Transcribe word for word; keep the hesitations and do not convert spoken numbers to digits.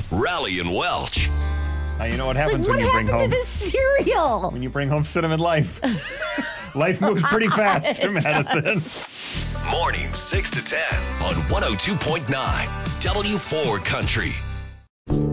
Rally and Welch. Now, you know what Like, happens what when you bring happened home to this cereal? when you bring home Cinnamon Life. Life moves pretty fast in Madison. Morning six to ten on one oh two point nine W four Country.